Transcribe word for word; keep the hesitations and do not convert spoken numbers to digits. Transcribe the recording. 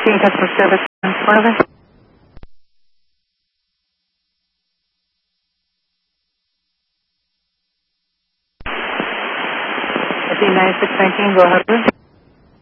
Teen Customer Service in front of us. ninety-six nineteen, go ahead, please.